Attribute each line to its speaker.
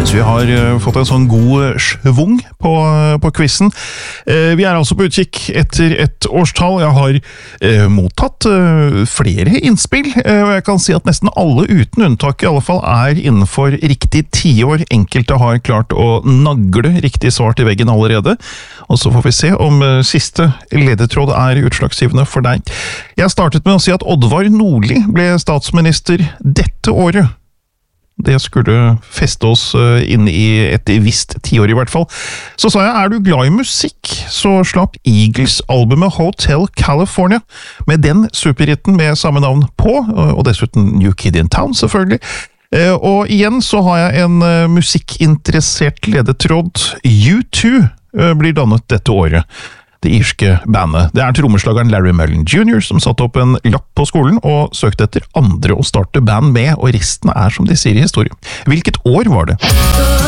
Speaker 1: synes vi har fått en sånn god svung på quizen. Vi altså på utkikk etter et årstall. Jeg har mottatt flere innspill, og jeg kan si at nesten alle uten unntak i alle fall innenfor riktig 10 år. Enkelte har klart å nagle riktig svar til veggen allerede, og så får vi se om siste ledetråd utslagsgivende for deg. Jeg startet med å si at Oddvar Nordli ble statsminister dette året. Det skulle feste oss inn i et visst 10 år i hvert fall. Så sa jeg, du glad i musikk? Så slapp Eagles-albumet Hotel California, med den superhitten med samme navn på, og dessuten New Kid in Town selvfølgelig. Og igjen så har jeg en musikkinteressert ledetråd. U2 blir dannet dette året. Det irske bandet. Det trommeslageren Larry Mullen Jr. som satte opp en lapp på skolen og søkte etter andre å starte band med, og resten som de sier i historien. Hvilket år var det?